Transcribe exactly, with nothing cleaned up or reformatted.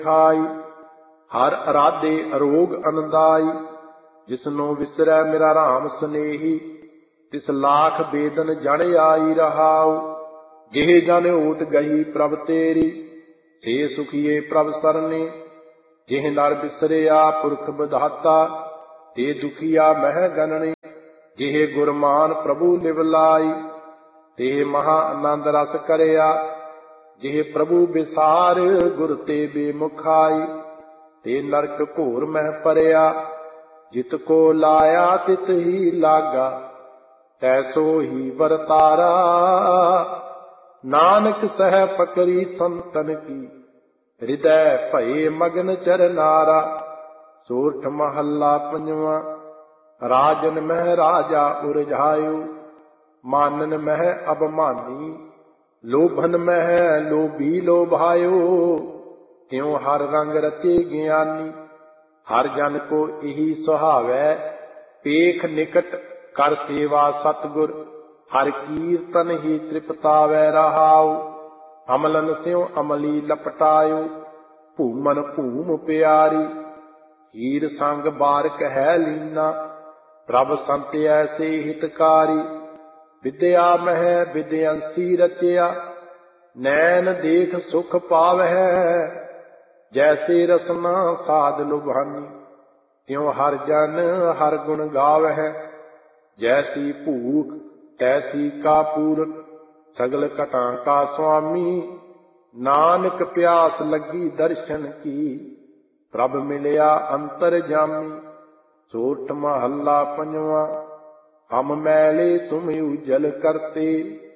खाई। हर अराधे अरोग अनंदाई। जिसनो विसरै मेरा राम स्नेही। तिस लाख बेदन जन आई रहाऊ। जेह जन ओट गही प्रभ तेरी। से सुखिए प्रभ सरने। जेह नर बिसरिया पुरख विधाता। ते दुखिया मह गणने। जेह गुरमान प्रभु लिव लाई। ते महा आनंद रस करया। जेह प्रभु विसार गुर ते बेमुखाई। ते नरक घोर मह परया। जित को लाया तित ही लागा। तैसो ही वरतारा। नानक सह पकड़ी संतन की। हृदय भये मगन चरनारा। सोरठ महला पंजवा। राजन मह राजा उरझायो। मानन मह अबमानी। लोभन मह लोभी लोभायो। त्यों हर रंग रचे ज्ञानी। हर जन को यही सुहावै। पेख निकट कर सेवा सतगुर। हर कीर्तन ही तृप्तावै रहाओ। अमलन स्यों अमली लपटायो। भूमन भूम प्यारी। हीर संग बारक है लीना। प्रभ संत ऐसे हितकारी। विद्या मह विद्यांसी रचया। नैन देख सुख पावै। जैसे रसना साध लुभानी। त्यों हर जन हर गुण गावै। जैसी भूख तैसी का पूरक। सगल घटा का स्वामी। नानक प्यास लगी दर्शन की। प्रभ मिलया अंतर जामी। सोरठ महला पंजवा। हम मैले तुम उजल करते।